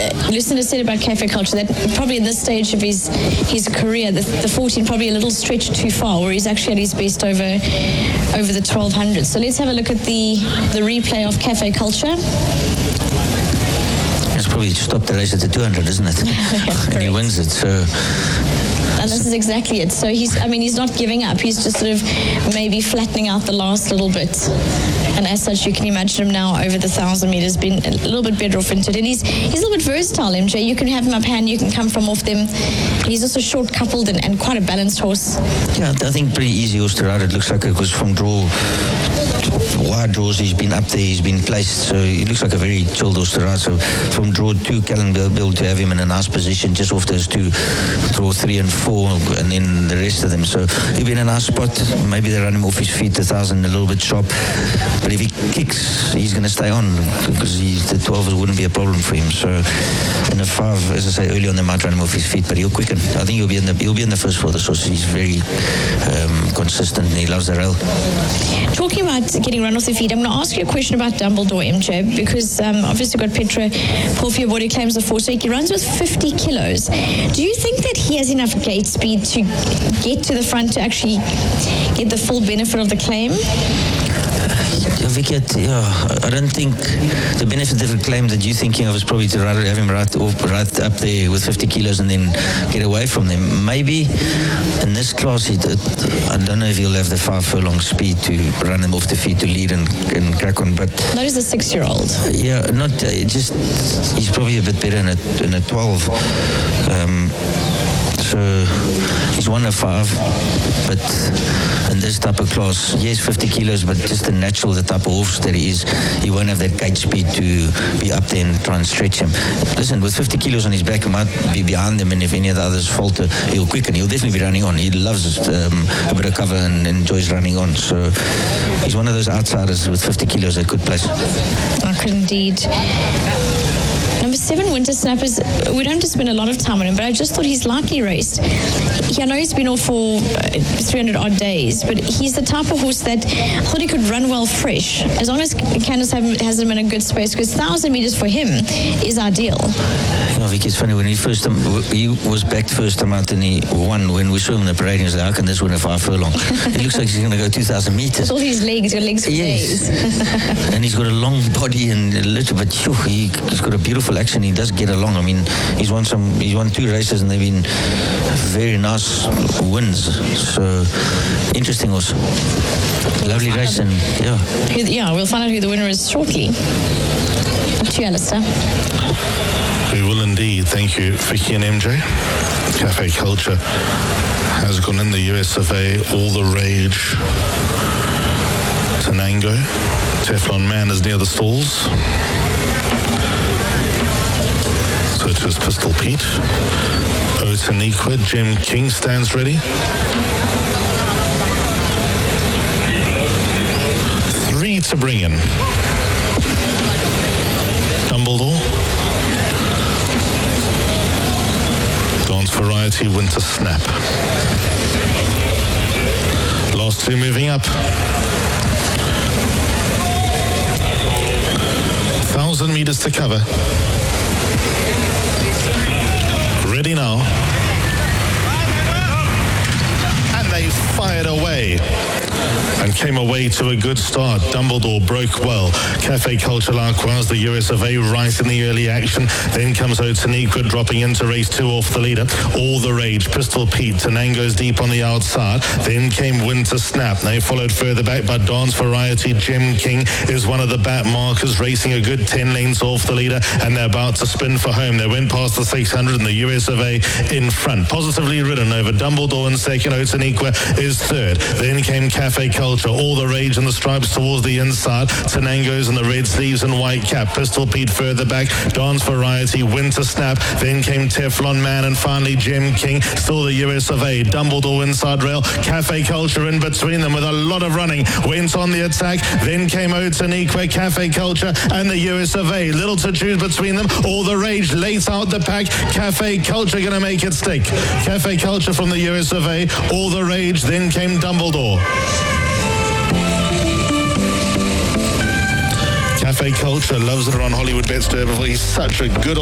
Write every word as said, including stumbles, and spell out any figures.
uh, Lucinda said about Cafe Culture that probably at this stage of his his career, the, the fourteen probably a little stretched too far, where he's actually at his best over over the twelve hundred. So let's have a look at the the replay of Cafe Culture. It's probably stopped the race at the two hundred, isn't it? Yeah, and he wins it. So. And this is exactly it. So he's, I mean, he's not giving up. He's just sort of maybe flattening out the last little bit. And as such, you can imagine him now over the thousand meters being a little bit better off into it. And he's, he's a little bit versatile, M J. You can have him up hand, you can come from off them. He's also short coupled and, and quite a balanced horse. Yeah, I think pretty easy horse to ride. It looks like it was from draw, wide draws. He's been up there, he's been placed. So he looks like a very chilled horse to ride. So from draw two, Callan will be able to have him in a nice position just off those two, draw three and four, and then the rest of them. So he'll be in a nice spot. Maybe they run him off his feet, the thousand, a little bit sharp. But if he kicks, he's going to stay on because he's, the twelve wouldn't be a problem for him. So in the five, as I say, early on they might run him off his feet, but he'll quicken. I think he'll be in the he'll be in the first for the source. He's very um, consistent and he loves the rail. Talking about getting run off the feet, I'm going to ask you a question about Dumbledore, M J, because um, obviously got Petra Porfio body claims of four, so he runs with fifty kilos. Do you think that he has enough gate speed to get to the front to actually get the full benefit of the claim? Yeah, Vicky, yeah, I don't think the benefit of the claim that you're thinking of is probably to rather have him right up, right up there with fifty kilos and then get away from them. Maybe in this class, he did, I don't know if he'll have the five furlong speed to run him off the feet to lead and, and crack on. But that is a six-year-old. Yeah, not uh, just he's probably a bit better in a in a twelve. Um, So he's one of five, but in this type of class, yes, fifty kilos, but just the natural, the type of horse that he is, he won't have that gate speed to be up there and try and stretch him. Listen, with fifty kilos on his back, he might be behind him, and if any of the others falter, he'll quicken. He'll definitely be running on. He loves um, a bit of cover and enjoys running on. So he's one of those outsiders with fifty kilos that could place. I could indeed. Number seven, Winter Snappers, we don't have to spend a lot of time on him, but I just thought he's lightly raced. He, I know he's been off for three hundred odd days, but he's the type of horse that I thought he could run well fresh, as long as Candice has him in a good space, because one thousand metres for him is ideal. Yeah, Vicky, it's funny, when he first um, he was backed first time out and he won, when we saw him in the parade, he was like, how can this win a five furlong? It looks like he's going to go two thousand metres. All his legs, your legs for yes. days. And he's got a long body and a little bit, phew, he, he's got a beautiful action. He does get along. I mean, he's won some, he's won two races and they've been very nice wins. So, interesting also. Lovely race and, yeah. Yeah, we'll find out who the winner is shortly. Up to you, Alistair. We will indeed. Thank you, Vicky and M J. Cafe Culture has gone in the U S of A, All the Rage. Tanango. Teflon Man is near the stalls. So to his Pistol Pete. Otaniqua, Jim King stands ready. Three to bring in. Dumbledore. Dawn's Variety, Winter Snap. Last two moving up. Thousand meters to cover. Ready now. And they fired away. And came away to a good start. Dumbledore broke well. Cafe Culture Larquoise, the U S of A, right in the early action. Then comes Otaniqua dropping into race two off the leader. All the Rage, Pistol Pete, Tanango's deep on the outside. Then came Winter Snap. They followed further back, but Dawn's Variety, Jim King is one of the back markers, racing a good ten lanes off the leader, and they're about to spin for home. They went past the six hundred and the U S of A in front. Positively ridden over Dumbledore in second. Otaniqua is third. Then came Cafe Culture. All the Rage and the stripes towards the inside. Tanango's in the red sleeves and white cap. Pistol Pete further back. Dawn's Variety, Winter Snap. Then came Teflon Man and finally Jim King. Still the U S of A. Dumbledore inside rail. Cafe Culture in between them with a lot of running. Went on the attack. Then came Otaniqua, Cafe Culture and the U S of A. Little to choose between them. All the Rage late out the pack. Cafe Culture going to make it stick. Cafe Culture from the U S of A. All the Rage. Then came Dumbledore. Cafe Culture loves it around Hollywood Bets Derby. He's such a good